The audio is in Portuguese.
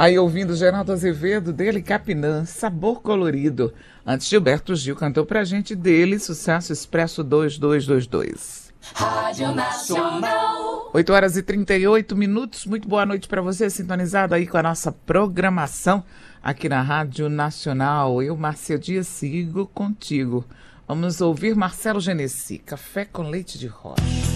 Aí ouvindo Geraldo Azevedo, dele Capinã, Sabor Colorido. Antes Gilberto Gil cantou pra gente dele, Sucesso Expresso 2222. Rádio Nacional. 8 horas e 38 minutos. Muito boa noite para você, sintonizado aí com a nossa programação aqui na Rádio Nacional. Eu, Márcia Dias, sigo contigo. Vamos ouvir Marcelo Genesi, Café com Leite de Rosa.